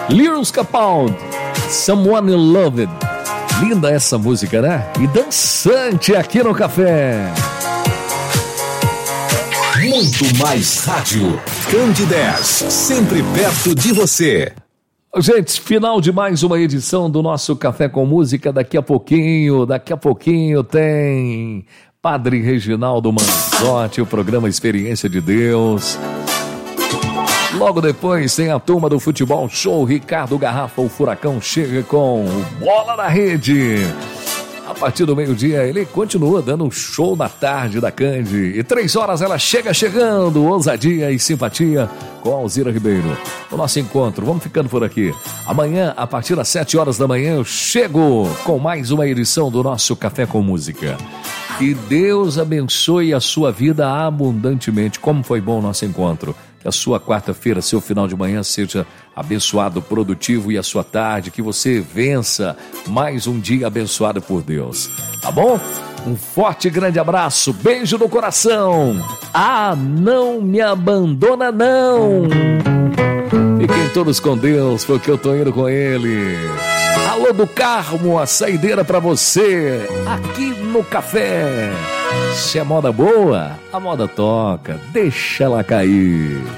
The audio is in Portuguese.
Lil Capaldi, Someone You Loved. Linda essa música, né? E dançante aqui no Café. Muito mais rádio. Candidez, sempre perto de você. Gente, final de mais uma edição do nosso Café com Música. Daqui a pouquinho tem Padre Reginaldo Manzotti, o programa Experiência de Deus. Logo depois tem a turma do Futebol Show, Ricardo Garrafa, o Furacão chega com Bola na Rede. A partir do meio-dia ele continua dando um show na tarde da Cande. E 3 horas ela chegando, ousadia e simpatia com a Alzira Ribeiro. O nosso encontro, vamos ficando por aqui. Amanhã, a partir das 7 horas da manhã, eu chego com mais uma edição do nosso Café com Música. Que Deus abençoe a sua vida abundantemente. Como foi bom o nosso encontro. Que a sua quarta-feira, seu final de manhã seja abençoado, produtivo, e a sua tarde, que você vença mais um dia abençoado por Deus. Tá bom? Um forte e grande abraço, beijo no coração. Não me abandona não. Fiquem todos com Deus, porque eu tô indo com Ele. Alô do Carmo, a saideira pra você, aqui no Café. Se é moda boa, a moda toca, deixa ela cair.